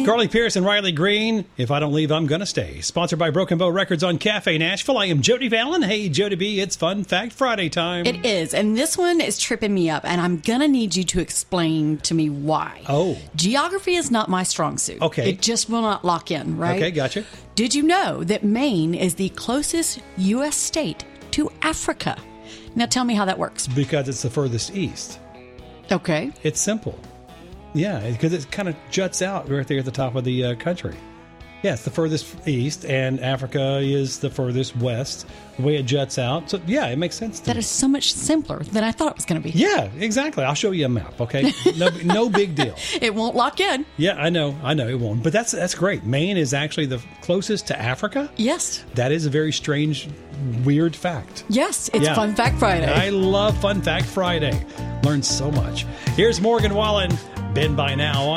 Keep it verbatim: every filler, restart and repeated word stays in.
Carly Pierce and Riley Green, If I Don't Leave, I'm Gonna Stay. Sponsored by Broken Bow Records on Cafe Nashville. I am Jody Fallon. Hey, Jody B, it's Fun Fact Friday time. It is, and this one is tripping me up, and I'm going to need you to explain to me why. Oh. Geography is not my strong suit. Okay. It just will not lock in, right? Okay, gotcha. Did you know that Maine is the closest U S state to Africa? Now tell me how that works. Because it's the furthest east. Okay. It's simple. Yeah, because it kind of juts out right there at the top of the uh, country. Yeah, it's the furthest east, and Africa is the furthest west, the way it juts out. So, yeah, it makes sense to That me. is so much simpler than I thought it was going to be. Yeah, exactly. I'll show you a map, okay? No, no big deal. It won't lock in. Yeah, I know. I know it won't. But that's that's great. Maine is actually the closest to Africa. Yes. That is a very strange, weird fact. Yes, it's Yeah. Fun Fact Friday. I love Fun Fact Friday. Learn so much. Here's Morgan Wallen. Been by now.